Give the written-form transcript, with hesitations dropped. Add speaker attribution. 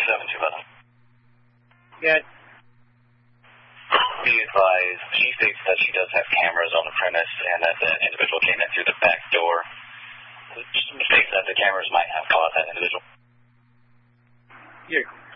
Speaker 1: 7211.
Speaker 2: Yeah.
Speaker 1: Be advised, she states that she does have cameras on the premise and that the individual came in through the back door. She states that the cameras might have caught that individual.
Speaker 2: Yeah.